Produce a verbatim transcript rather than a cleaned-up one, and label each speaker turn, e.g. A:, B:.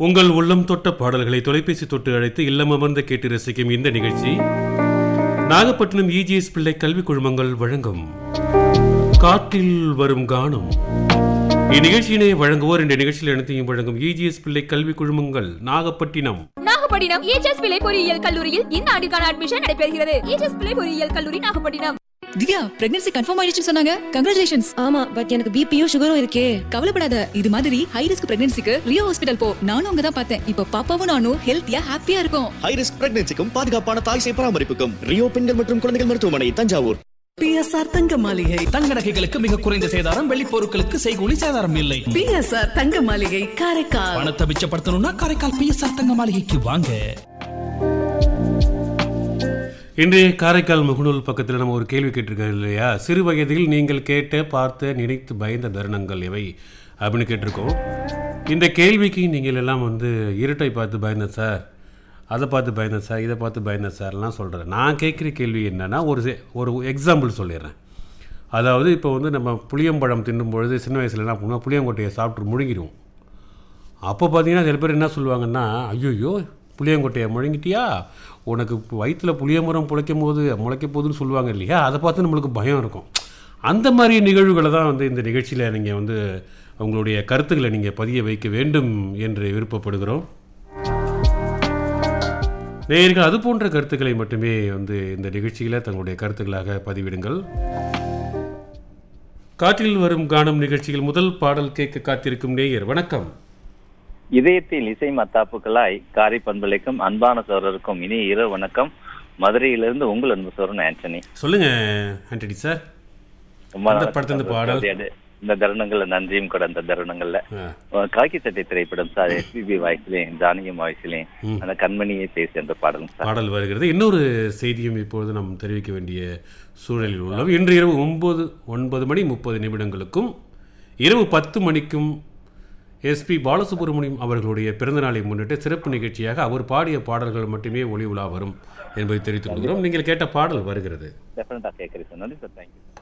A: உங்கள் உள்ளம் தொட்ட பாடல்களை தொலைபேசி தொட்டு அழைத்து இல்லம் அமர்ந்து கேட்டு ரசிக்கும் இந்த நிகழ்ச்சி நாகப்பட்டினம் இஜிஎஸ் பிள்ளை கல்வி குழுமங்கள் வழங்கும் காற்றில் வரும் கானம். இந்நிகழ்ச்சியினை வழங்குவோர் இந்த நிகழ்ச்சியில் அனைத்தையும் வழங்கும் இஜிஎஸ் பிள்ளை கல்வி குழுமங்கள் நாகப்பட்டினம்.
B: நாகப்பட்டினம் இஜிஎஸ் பிள்ளை பொறியியல் கல்லூரியில் இந்த ஆண்டுக்கான அட்மிஷன் நடைபெறுகிறது. இஜிஎஸ் பிள்ளை பொறியியல் கல்லூரி நாகப்பட்டினம்.
C: திவ்யா, பிரெக்னன்சி கன்ஃபார்ம் ஆயிடுச்சுன்னு சொன்னாங்க. கங்க்ராச்சுலேஷன்ஸ்.
D: ஆமா, பட் எனக்கு பிபியும் சுகரும் இருக்கே.
C: கவலைப்படாத, இது மாதிரி ஹை ரிஸ்க் பிரெக்னன்சிக்கு ரியோ ஹாஸ்பிடல் போ. நானும் அங்க தான் பார்த்தேன். இப்போ பாப்பாவும் நானும் ஹெல்த்தியா ஹாப்பியா இருக்கும்.
E: ஹை ரிஸ்க் பிரெக்னன்சிக்கும் பாதுகாப்பான தாய் சேய் பராமரிப்புக்கும் ரியோ பெண்கள் மற்றும் குழந்தைகள் மருத்துவமனை தஞ்சாவூர்.
F: பிஎஸ்ஆர் தங்க மாளிகை.
G: தங்க நகைகளுக்கு மிக குறைந்த சேதாரம், வெள்ளி பொருட்களுக்கு செய்கூலி சேதாரம் இல்லை.
F: பிஎஸ்ஆர் தங்க மாளிகை காரைக்கால்.
G: பணத்தை மிச்சப்படுத்தணும்னா காரைக்கால் பிஎஸ்ஆர் தங்க மாளிகைக்கு வாங்க.
A: இன்றைய காரைக்கால் முகநூல் பக்கத்தில் நம்ம ஒரு கேள்வி கேட்டிருக்கோம் இல்லையா, சிறு வயதில் நீங்கள் கேட்ட பார்த்த நினைத்து பயந்த தருணங்கள் எவை அப்படின்னு கேட்டிருக்கோம். இந்த கேள்விக்கு நீங்கள் எல்லாம் வந்து இருட்டை பார்த்து பயந்தேன் சார், அதை பார்த்து பயந்தேன் சார், இதை பார்த்து பயந்தேன் சார்லாம் சொல்கிறேன். நான் கேட்குற கேள்வி என்னென்னா, ஒரு ஒரு எக்ஸாம்பிள் சொல்லிடுறேன். அதாவது இப்போ வந்து நம்ம புளியம்பழம் தின்னும் பொழுது சின்ன வயசில் என்ன பண்ணுவோம், புளியங்கொட்டையை சாப்பிட்டு முழுங்கிடுவோம். அப்போ பார்த்தீங்கன்னா சில பேர் என்ன சொல்லுவாங்கன்னா, ஐயோ புளியங்கொட்டையை முழுங்கிட்டியா, உனக்கு வயிற்றில் புளியமரம் முளைக்கும் போது முளைக்க போகுதுன்னு சொல்லுவாங்க இல்லையா, அதை பார்த்து நம்மளுக்கு பயம் இருக்கும். அந்த மாதிரி நிகழ்வுகளை தான் வந்து இந்த நிகழ்ச்சியில் நீங்கள் வந்து உங்களுடைய கருத்துக்களை நீங்கள் பதிய வைக்க வேண்டும் என்று விருப்பப்படுகிறோம். நேயர்கள் அது போன்ற கருத்துக்களை மட்டுமே வந்து இந்த நிகழ்ச்சியில் தங்களுடைய கருத்துக்களாக பதிவிடுங்கள். காற்றில் வரும் கானம் நிகழ்ச்சியில் முதல் பாடல் கேட்க காத்திருக்கும் நேயர் வணக்கம்.
H: இதயத்தில் இசை மத்தாப்புகளாய் காரை பண்பலைக்கும் அன்பான சோழருக்கும் இனி இரவு வணக்கம். மதுரையிலிருந்து உங்கள் அன்பு சோழன் ஆண்டனி.
A: சொல்லுங்க ஆண்டனி சார். பாடல்
H: இந்த தருணங்கள்ல நன்றியும் கூட அந்த தருணங்கள்ல காக்கி சட்டை திரைப்படம் சார், எஸ்பிபி வாய்ஸ்லயும் ஜானகியம் வாய்ஸ்லயும் அந்த கண்மணியை பேசி அந்த பாடல்
A: பாடல் வருகிறது. இன்னொரு செய்தியும் இப்பொழுது நாம் தெரிவிக்க வேண்டிய சூழலில் உள்ளோம். இன்று இரவு ஒன்பது ஒன்பது மணி முப்பது நிமிடங்களுக்கும் இரவு பத்து மணிக்கும் எஸ்பி பாலசுப்ரமணியம் அவர்களுடைய பிறந்தநாளை முன்னிட்டு சிறப்பு நிகழ்ச்சியாக அவர் பாடிய பாடல்கள் மட்டுமே ஒளி உலா வரும் என்பதை தெரிவித்துக் கொள்கிறோம். நீங்கள் கேட்ட பாடல் வருகிறது.
H: டெஃபினட்டா கேட்கிறேன். நன்றி சார், தேங்க்யூ.